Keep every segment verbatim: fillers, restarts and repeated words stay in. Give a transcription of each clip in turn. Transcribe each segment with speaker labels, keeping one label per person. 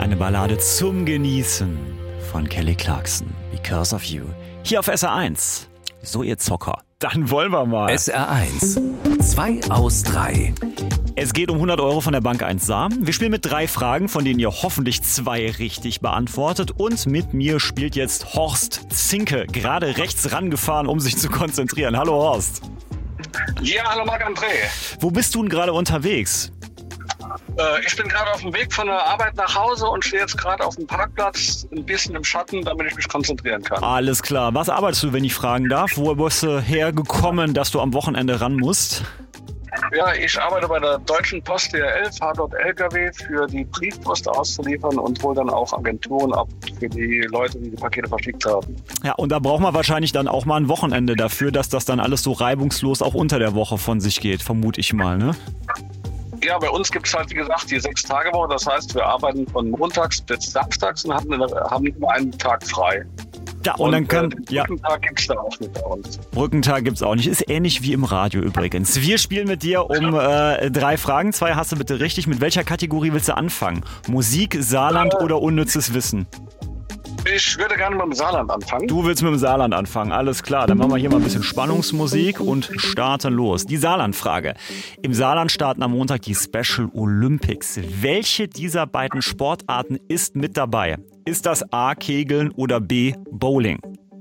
Speaker 1: Eine Ballade zum Genießen von Kelly Clarkson, Because of You. Hier auf S R eins. So, ihr Zocker. Dann wollen wir mal.
Speaker 2: S R eins. Zwei aus drei.
Speaker 1: Es geht um hundert Euro von der Bank eins Samen. Wir spielen mit drei Fragen, von denen ihr hoffentlich zwei richtig beantwortet. Und mit mir spielt jetzt Horst Zinke, gerade rechts rangefahren, um sich zu konzentrieren. Hallo Horst.
Speaker 3: Ja, hallo Marc-André.
Speaker 1: Wo bist du denn gerade unterwegs?
Speaker 3: Äh, ich bin gerade auf dem Weg von der Arbeit nach Hause und stehe jetzt gerade auf dem Parkplatz, ein bisschen im Schatten, damit ich mich konzentrieren kann.
Speaker 1: Alles klar. Was arbeitest du, wenn ich fragen darf? Wo bist du hergekommen, dass du am Wochenende ran musst?
Speaker 3: Ja, ich arbeite bei der Deutschen Post D H L, fahre dort L K W für die Briefpost auszuliefern und hole dann auch Agenturen ab für die Leute, die die Pakete verschickt haben.
Speaker 1: Ja, und da braucht man wahrscheinlich dann auch mal ein Wochenende dafür, dass das dann alles so reibungslos auch unter der Woche von sich geht, vermute ich mal, ne?
Speaker 3: Ja, bei uns gibt es halt, wie gesagt, die Sechs-Tage-Woche. Das heißt, wir arbeiten von montags bis samstags und haben, haben nur einen Tag frei.
Speaker 1: Ja, und, und dann kann...
Speaker 3: Äh,
Speaker 1: ja.
Speaker 3: Brückentag gibt es da auch nicht bei uns.
Speaker 1: Brückentag gibt es auch nicht. Ist ähnlich wie im Radio übrigens. Wir spielen mit dir um äh, drei Fragen. Zwei hast du bitte richtig. Mit welcher Kategorie willst du anfangen? Musik, Saarland äh, oder unnützes Wissen?
Speaker 3: Ich würde gerne mit dem Saarland anfangen.
Speaker 1: Du willst mit dem Saarland anfangen, alles klar. Dann machen wir hier mal ein bisschen Spannungsmusik und starten los. Die Saarland-Frage. Im Saarland starten am Montag die Special Olympics. Welche dieser beiden Sportarten ist mit dabei? Ist das A, Kegeln oder B, Bowling?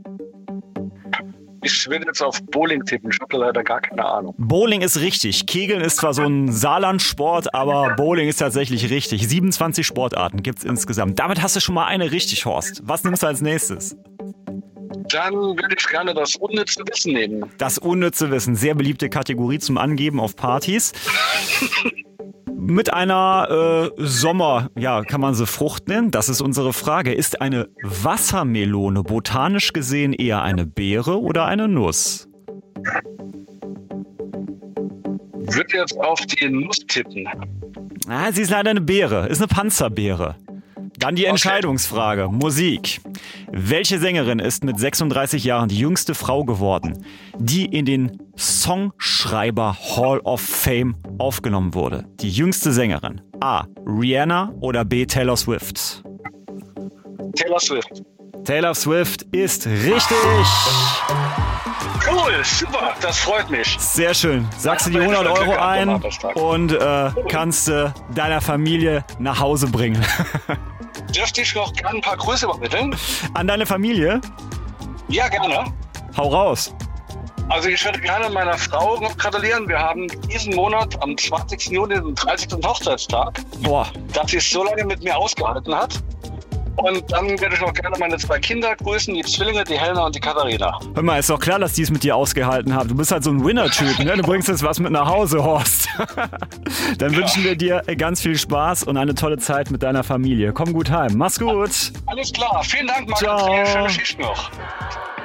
Speaker 3: Ich will jetzt auf Bowling tippen. Ich habe da leider gar keine Ahnung.
Speaker 1: Bowling ist richtig. Kegeln ist zwar so ein Saarland-Sport, aber Bowling ist tatsächlich richtig. siebenundzwanzig Sportarten gibt es insgesamt. Damit hast du schon mal eine richtig, Horst. Was nimmst du als nächstes?
Speaker 3: Dann würde ich gerne das unnütze Wissen nehmen.
Speaker 1: Das unnütze Wissen. Sehr beliebte Kategorie zum Angeben auf Partys. Mit einer äh, Sommer, ja, kann man sie Frucht nennen? Das ist unsere Frage. Ist eine Wassermelone botanisch gesehen eher eine Beere oder eine Nuss?
Speaker 3: Würde jetzt auf die Nuss tippen.
Speaker 1: Ah, sie ist leider eine Beere. Ist eine Panzerbeere. Dann die Entscheidungsfrage. Okay. Musik. Welche Sängerin ist mit sechsunddreißig Jahren die jüngste Frau geworden, die in den Songschreiber Hall of Fame aufgenommen wurde? Die jüngste Sängerin. A. Rihanna oder B. Taylor Swift?
Speaker 3: Taylor Swift.
Speaker 1: Taylor Swift ist richtig.
Speaker 3: Cool, super, das freut mich.
Speaker 1: Sehr schön. Sagst du die hundert Euro ein und äh, kannst äh, deiner Familie nach Hause bringen.
Speaker 3: Dürfte ich noch gerne ein paar Grüße übermitteln?
Speaker 1: An deine Familie?
Speaker 3: Ja, gerne.
Speaker 1: Hau raus.
Speaker 3: Also ich würde gerne meiner Frau noch gratulieren. Wir haben diesen Monat am zwanzigsten Juni den dreißigsten Hochzeitstag.
Speaker 1: Boah.
Speaker 3: Dass sie es so lange mit mir ausgehalten hat. Und dann würde ich noch gerne meine zwei Kinder grüßen, die Zwillinge, die Helena und die Katharina.
Speaker 1: Hör mal, ist doch klar, dass die es mit dir ausgehalten haben. Du bist halt so ein Winner-Typ, ne? Du bringst jetzt was mit nach Hause, Horst. Dann ja. wünschen wir dir ganz viel Spaß und eine tolle Zeit mit deiner Familie. Komm gut heim. Mach's gut.
Speaker 3: Alles klar. Vielen Dank, Marc. Schöne Geschichte noch.